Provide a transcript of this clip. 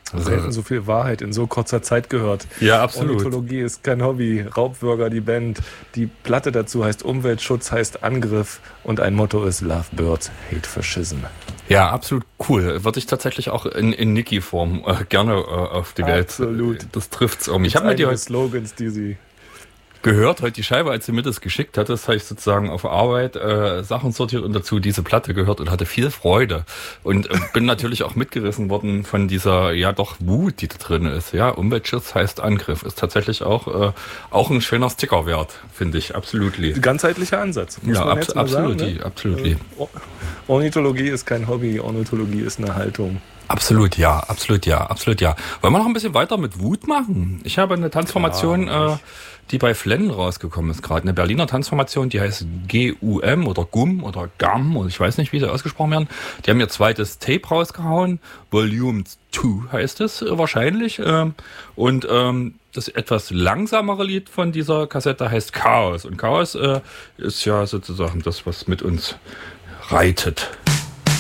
Selten so viel Wahrheit in so kurzer Zeit gehört. Ja, absolut. Ornithologie ist kein Hobby. Raubwürger, die Band. Die Platte dazu heißt Umweltschutz, heißt Angriff. Und ein Motto ist Love Birds, Hate Fascism. Ja, absolut cool. Würde ich tatsächlich auch in Niki-Form gerne auf die Welt. Absolut. Das trifft's irgendwie. Ich habe mir die heute Slogans, die sie gehört, heute die Scheibe, als sie mir das geschickt hat, das habe ich sozusagen auf Arbeit Sachen sortiert und dazu diese Platte gehört und hatte viel Freude. Und bin natürlich auch mitgerissen worden von dieser, ja doch, Wut, die da drin ist. Ja, Umweltschutz heißt Angriff. Ist tatsächlich auch ein schöner Sticker wert, finde ich. Absolut. Ganzheitlicher Ansatz. Ja, absolut. Ne? Absolut. Ornithologie ist kein Hobby, Ornithologie ist eine Haltung. Absolut ja. Wollen wir noch ein bisschen weiter mit Wut machen? Ich habe eine Tanzformation, die bei Flennen rausgekommen ist gerade. Eine Berliner Tanzformation, die heißt GUM oder GUM oder GAM oder ich weiß nicht, wie sie ausgesprochen werden. Die haben ihr zweites Tape rausgehauen. Volume 2 heißt es wahrscheinlich. Und das etwas langsamere Lied von dieser Kassette heißt Chaos. Und Chaos ist ja sozusagen das, was mit uns reitet.